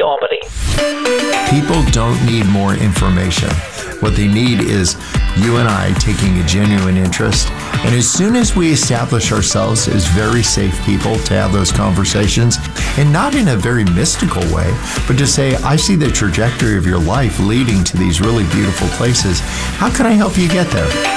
Albany. People don't need more information. What they need is you and I taking a genuine interest. And as soon as we establish ourselves as very safe people to have those conversations, and not in a very mystical way, but to say, I see the trajectory of your life leading to these really beautiful places. How can I help you get there?